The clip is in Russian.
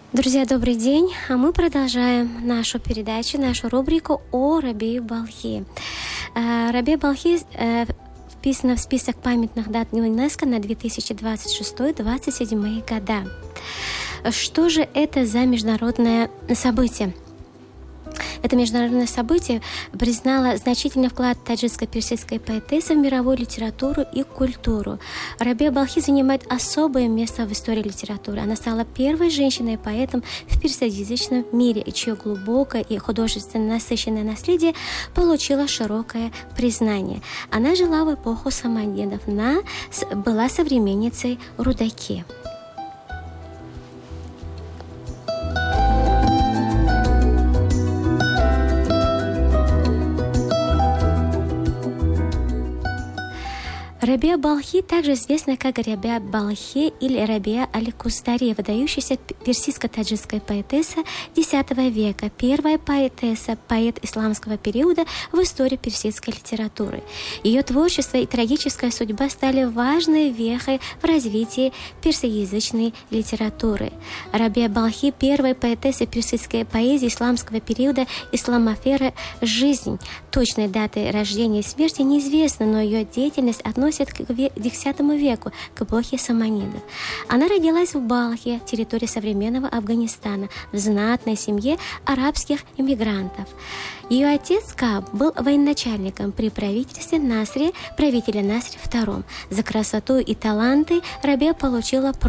Друзья, добрый день. А мы продолжаем нашу передачу, нашу рубрику о Рабии Балхи. Рабия Балхи вписана в список памятных дат ЮНЕСКО на 2026-2027 года. Что же это за международное событие? Это международное событие признало значительный вклад таджикско-персидской поэтессы в мировую литературу и культуру. Рабия Балхи занимает особое место в истории литературы. Она стала первой женщиной-поэтом в персидоязычном мире, чье глубокое и художественно насыщенное наследие получило широкое признание. Она жила в эпоху саманидов, была современницей Рудаки. Рабия Балхи также известна как Рабия Балхи или Рабия Аль-Куздари, выдающаяся персидско-таджикская поэтесса X века, первая поэтесса, поэт исламского периода в истории персидской литературы. Ее творчество и трагическая судьба стали важной вехой в развитии персидоязычной литературы. Рабия Балхи – первая поэтесса персидской поэзии исламского периода, исламофера «Жизнь». Точной даты рождения и смерти неизвестна, но ее деятельность относится к X веку, к эпохе саманидов. Она родилась в Балхе, территории современного Афганистана, в знатной семье арабских иммигрантов. Ее отец Каб был военачальником при правителе Насре II. За красоту и таланты Рабия получила